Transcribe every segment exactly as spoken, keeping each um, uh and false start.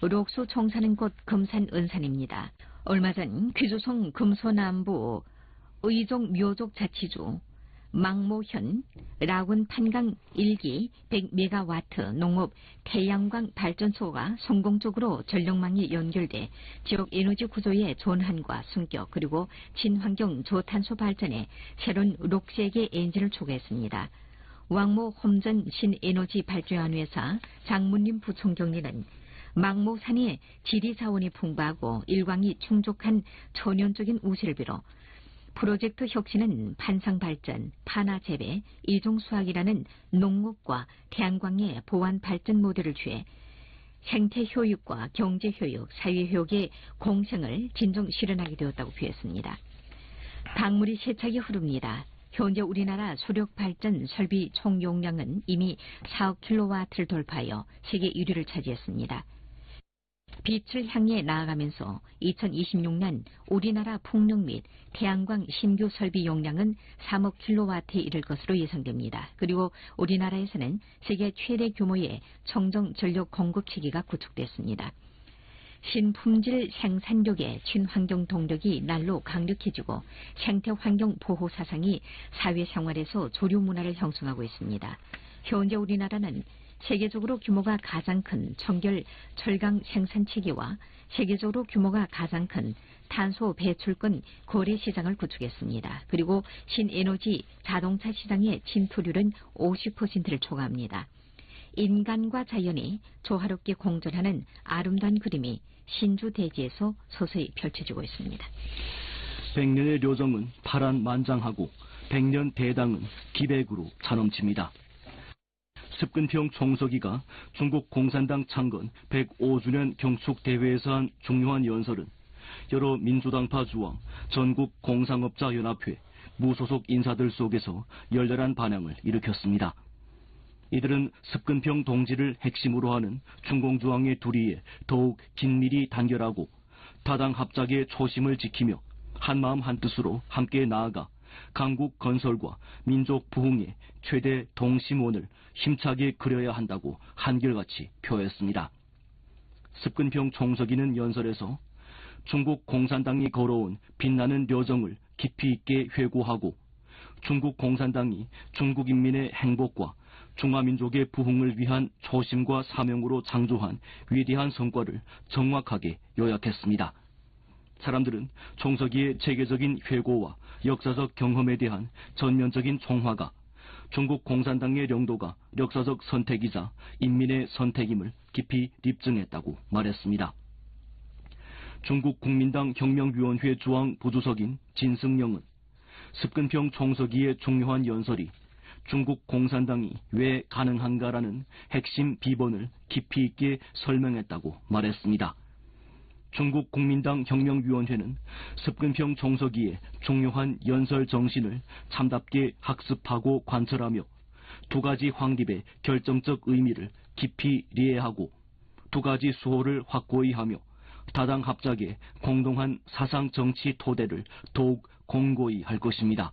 록수 총사는 곳 금산 은산입니다. 얼마 전 귀주성 금소남부 의종 묘족 자치주 망모현 라군 판강 일 기 백 메가와트 농업 태양광 발전소가 성공적으로 전력망이 연결돼 지역 에너지 구조의 전환과 승격 그리고 친환경 저탄소 발전에 새로운 록세계 엔진을 초래했습니다. 왕모 홈전 신에너지 발전환 회사 장문림 부총경리는 망모산의 지리 자원이 풍부하고 일광이 충족한 천연적인 우시를 빌어 프로젝트 혁신은 판상발전, 판화재배, 이종수학이라는 농업과 태양광의 보완 발전 모델을 취해 생태효육과 경제효육, 사회효육의 공생을 진정 실현하게 되었다고 표했습니다. 강물이 세차게 흐릅니다. 현재 우리나라 수력발전 설비 총 용량은 이미 사억 킬로와트를 돌파하여 세계 일 위를 차지했습니다. 빛을 향해 나아가면서 이천이십육 년 우리나라 풍력 및 태양광 신규 설비 용량은 삼억 킬로와트에 이를 것으로 예상됩니다. 그리고 우리나라에서는 세계 최대 규모의 청정 전력 공급 체계가 구축됐습니다. 신품질 생산력의 친환경 동력이 날로 강력해지고 생태환경 보호 사상이 사회생활에서 조류 문화를 형성하고 있습니다. 현재 우리나라는 세계적으로 규모가 가장 큰 청결 철강 생산 체계와 세계적으로 규모가 가장 큰 탄소 배출권 거래 시장을 구축했습니다. 그리고 신에너지 자동차 시장의 침투율은 오십 퍼센트를 초과합니다. 인간과 자연이 조화롭게 공존하는 아름다운 그림이 신주 대지에서 서서히 펼쳐지고 있습니다. 백년의 료정은 파란만장하고 백년 대당은 기백으로 차넘칩니다. 습근평 총서기가 중국 공산당 창건 백오 주년 경축대회에서 한 중요한 연설은 여러 민주당파 주왕, 전국 공상업자연합회, 무소속 인사들 속에서 열렬한 반향을 일으켰습니다. 이들은 습근평 동지를 핵심으로 하는 중공주왕의 두리에 더욱 긴밀히 단결하고 타당 합작의 초심을 지키며 한마음 한뜻으로 함께 나아가 강국 건설과 민족 부흥의 최대 동심원을 힘차게 그려야 한다고 한결같이 표했습니다. 습근평 총서기는 연설에서 중국 공산당이 걸어온 빛나는 료정을 깊이 있게 회고하고 중국 공산당이 중국 인민의 행복과 중화민족의 부흥을 위한 초심과 사명으로 창조한 위대한 성과를 정확하게 요약했습니다. 사람들은 총서기의 체계적인 회고와 역사적 경험에 대한 전면적인 총화가 중국 공산당의領導가 역사적 선택이자 인민의 선택임을 깊이 입증했다고 말했습니다. 중국 국민당 혁명위원회 주왕 부주석인 진승영은 습근평 총서기의 중요한 연설이 중국 공산당이 왜 가능한가라는 핵심 비번을 깊이 있게 설명했다고 말했습니다. 중국 국민당 혁명위원회는 습근평 총서기의 중요한 연설 정신을 참답게 학습하고 관철하며 두 가지 확립의 결정적 의미를 깊이 이해하고 두 가지 수호를 확고히 하며 타당 합작의 공동한 사상 정치 토대를 더욱 공고히 할 것입니다.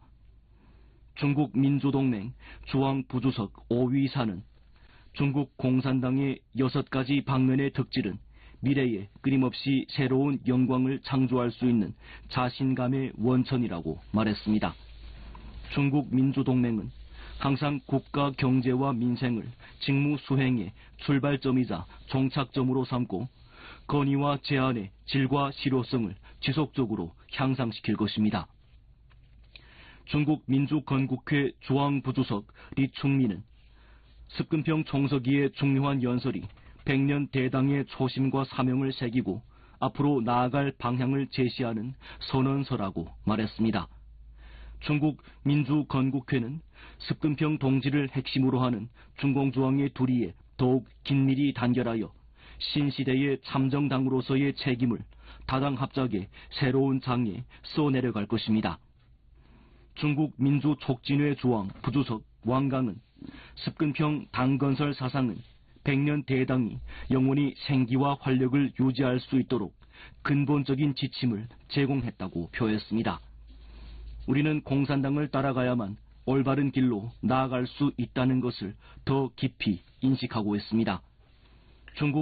중국 민주동맹 주왕 부주석 오위사는 중국 공산당의 여섯 가지 방면의 덕질은 미래에 끊임없이 새로운 영광을 창조할 수 있는 자신감의 원천이라고 말했습니다. 중국 민주동맹은 항상 국가 경제와 민생을 직무 수행의 출발점이자 종착점으로 삼고 건의와 제안의 질과 실효성을 지속적으로 향상시킬 것입니다. 중국 민주건국회 주왕부주석 리충미는 습근평 총서기의 중요한 연설이 백년 대당의 초심과 사명을 새기고 앞으로 나아갈 방향을 제시하는 선언서라고 말했습니다. 중국 민주건국회는 습근평 동지를 핵심으로 하는 중공주왕의 두리에 더욱 긴밀히 단결하여 신시대의 참정당으로서의 책임을 타당 합작의 새로운 장에 써내려갈 것입니다. 중국 민주촉진회 주왕 부주석 왕강은 습근평 당건설 사상은 백년 대당이 영원히 생기와 활력을 유지할 수 있도록 근본적인 지침을 제공했다고 표했습니다. 우리는 공산당을 따라가야만 올바른 길로 나아갈 수 있다는 것을 더 깊이 인식하고 있습니다. 중국